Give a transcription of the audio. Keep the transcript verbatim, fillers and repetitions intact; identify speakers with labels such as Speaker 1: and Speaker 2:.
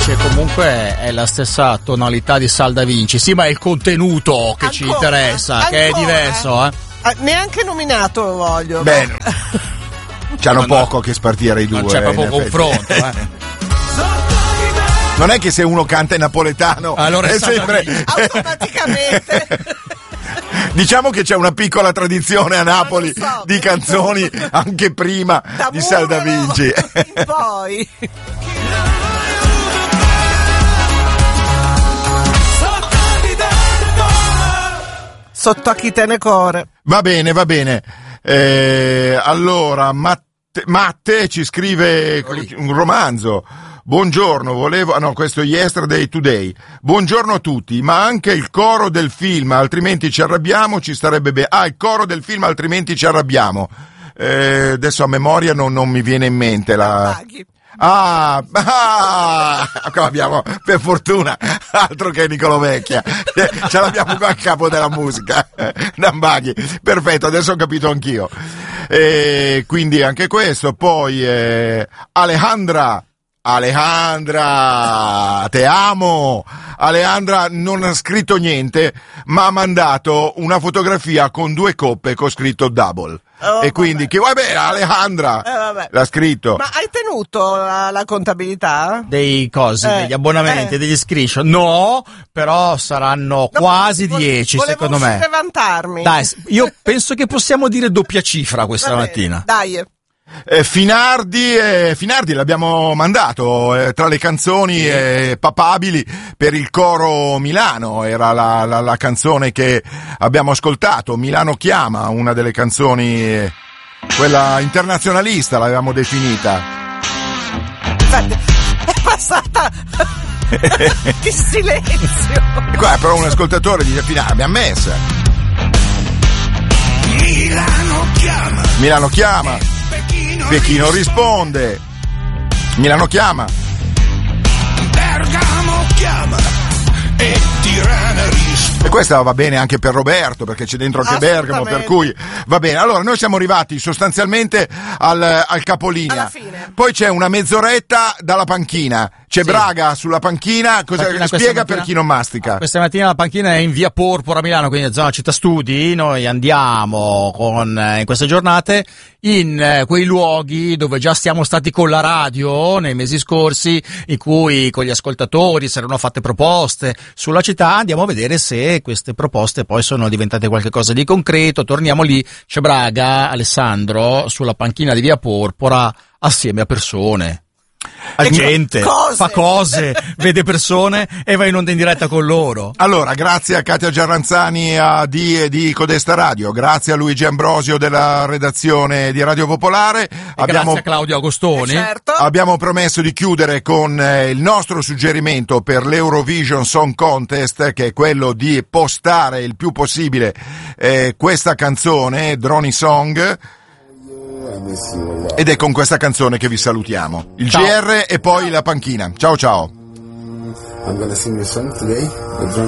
Speaker 1: che comunque è la stessa tonalità di Salda Vinci. Sì, ma è il contenuto che ancora, ci interessa, ancora, che è diverso, eh.
Speaker 2: Ah, neanche nominato lo voglio.
Speaker 3: Bene. C'hanno
Speaker 1: no,
Speaker 3: poco che spartire i due.
Speaker 1: Non c'è proprio confronto, eh.
Speaker 3: Non è che se uno canta in napoletano
Speaker 1: allora
Speaker 3: è sempre
Speaker 2: automaticamente.
Speaker 3: Diciamo che c'è una piccola tradizione a Napoli
Speaker 2: so,
Speaker 3: di canzoni anche prima
Speaker 2: da
Speaker 3: di Salda Vinci.
Speaker 2: Poi sotto a chi te ne core.
Speaker 3: Va bene, va bene. Eh, allora, Matte, Matte ci scrive un romanzo. Buongiorno, volevo... Ah no, questo è Yesterday Today. Buongiorno a tutti, ma anche il coro del film, altrimenti ci arrabbiamo, ci starebbe bene. Ah, il coro del film, altrimenti ci arrabbiamo. Eh, adesso a memoria non, non mi viene in mente la... Ah, ah, abbiamo per fortuna altro che Nicolò Vecchia, ce l'abbiamo qua a capo della musica, Dambaghi, perfetto, adesso ho capito anch'io. E quindi anche questo, poi eh, Alejandra, Alejandra, te amo. Alejandra non ha scritto niente, ma ha mandato una fotografia con due coppe con scritto double. Oh, e quindi,
Speaker 2: vabbè.
Speaker 3: che vabbè, Alejandra
Speaker 2: eh, vabbè.
Speaker 3: l'ha scritto.
Speaker 2: Ma hai tenuto la, la contabilità?
Speaker 1: Dei cosi,
Speaker 2: eh,
Speaker 1: degli abbonamenti,
Speaker 2: eh.
Speaker 1: degli screenshot? No, però saranno
Speaker 2: no,
Speaker 1: quasi
Speaker 2: vo-
Speaker 1: dieci, secondo me.
Speaker 2: Volevo vantarmi.
Speaker 1: Dai, io penso che possiamo dire doppia cifra questa
Speaker 2: Vabbè,
Speaker 1: mattina.
Speaker 2: Dai.
Speaker 3: Eh, Finardi, eh, Finardi l'abbiamo mandato eh, tra le canzoni eh, papabili per il coro Milano, era la, la, la canzone che abbiamo ascoltato, Milano chiama, una delle canzoni, eh, quella internazionalista l'avevamo definita.
Speaker 2: Infatti, è passata in silenzio.
Speaker 3: E qua però un ascoltatore dice Finardi, abbiamo messa.
Speaker 4: Milano chiama.
Speaker 3: Milano chiama. Pechino risponde. Milano chiama.
Speaker 4: Bergamo chiama. E Tirana risponde.
Speaker 3: E questa va bene anche per Roberto, perché c'è dentro anche Bergamo, per cui va bene. Allora, noi siamo arrivati sostanzialmente al, al capolinea.
Speaker 2: Alla fine.
Speaker 3: Poi c'è una mezz'oretta dalla panchina. C'è sì. Braga sulla panchina. Cosa
Speaker 1: panchina
Speaker 3: spiega
Speaker 1: mattina,
Speaker 3: per chi non mastica?
Speaker 1: Questa mattina la panchina è in via Porpora a Milano, quindi zona città studi. Noi andiamo con, in queste giornate in eh, quei luoghi dove già siamo stati con la radio nei mesi scorsi, in cui con gli ascoltatori si erano fatte proposte sulla città. Andiamo a vedere se queste proposte poi sono diventate qualcosa di concreto. Torniamo lì, c'è Braga, Alessandro, sulla panchina di via Porpora, assieme a persone. A gente,
Speaker 2: cose.
Speaker 1: fa cose, vede persone e va in onda in diretta con loro.
Speaker 3: Allora, grazie a Katia Giarranzani a di, di Codesta Radio, grazie a Luigi Ambrosio della redazione di Radio Popolare.
Speaker 1: Abbiamo, grazie a Claudio Agostoni.
Speaker 2: Eh certo.
Speaker 3: Abbiamo promesso di chiudere con eh, il nostro suggerimento per l'Eurovision Song Contest, che è quello di postare il più possibile eh, questa canzone, Droni Song. Ed è con questa canzone che vi salutiamo. Il ciao. G R e poi la panchina. Ciao ciao.
Speaker 5: I'm gonna sing this song today, the